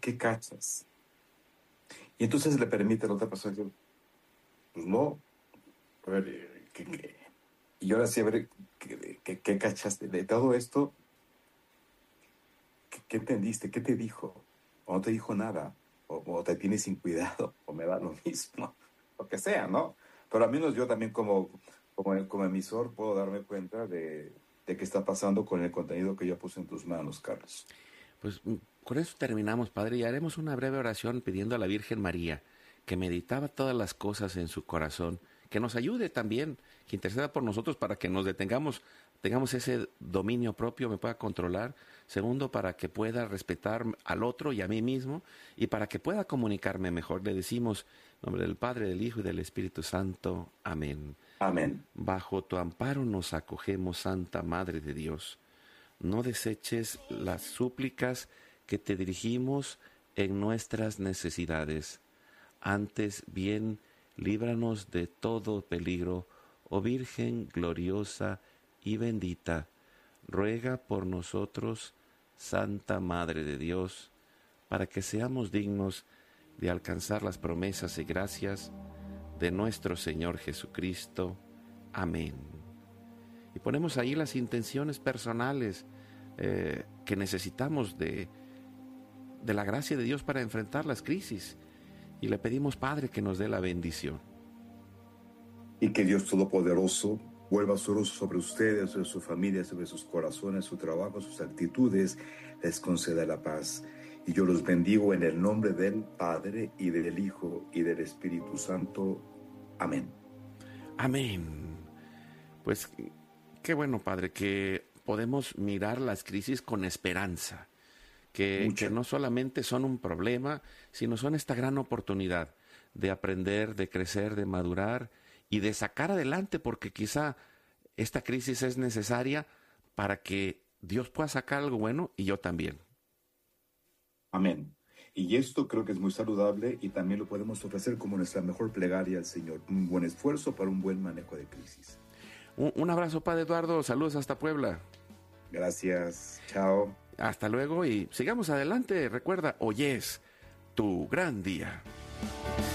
¿qué cachas? Y entonces le permite a la otra persona decir, pues no, a ver, y ahora sí, a ver, ¿qué cachaste de todo esto? ¿Qué entendiste? ¿Qué te dijo? ¿O no te dijo nada? ¿O te tiene sin cuidado? ¿O me da lo mismo? Lo que sea, ¿no? Pero al menos yo también como emisor puedo darme cuenta de qué está pasando con el contenido que yo puse en tus manos, Carlos. Pues con eso terminamos, Padre, y haremos una breve oración pidiendo a la Virgen María, que meditaba todas las cosas en su corazón, que nos ayude también, que interceda por nosotros para que nos detengamos, tengamos ese dominio propio, me pueda controlar. Segundo, para que pueda respetar al otro y a mí mismo, y para que pueda comunicarme mejor. Le decimos, en nombre del Padre, del Hijo y del Espíritu Santo. Amén. Amén. Bajo tu amparo nos acogemos, Santa Madre de Dios. No deseches las súplicas que te dirigimos en nuestras necesidades. Antes bien, líbranos de todo peligro, oh Virgen gloriosa y bendita. Ruega por nosotros, Santa Madre de Dios, para que seamos dignos de alcanzar las promesas y gracias de nuestro Señor Jesucristo. Amén. Y ponemos ahí las intenciones personales que necesitamos de la gracia de Dios para enfrentar las crisis. Y le pedimos, Padre, que nos dé la bendición. Y que Dios Todopoderoso vuelva su rostro sobre ustedes, sobre su familia, sobre sus corazones, su trabajo, sus actitudes, les conceda la paz. Y yo los bendigo en el nombre del Padre, y del Hijo, y del Espíritu Santo. Amén. Amén. Pues qué bueno, Padre, que podemos mirar las crisis con esperanza, que no solamente son un problema, sino son esta gran oportunidad de aprender, de crecer, de madurar y de sacar adelante, porque quizá esta crisis es necesaria para que Dios pueda sacar algo bueno y yo también. Amén. Y esto creo que es muy saludable y también lo podemos ofrecer como nuestra mejor plegaria al Señor. Un buen esfuerzo para un buen manejo de crisis. Un abrazo, Padre Eduardo. Saludos hasta Puebla. Gracias. Chao. Hasta luego y sigamos adelante. Recuerda, hoy es tu gran día.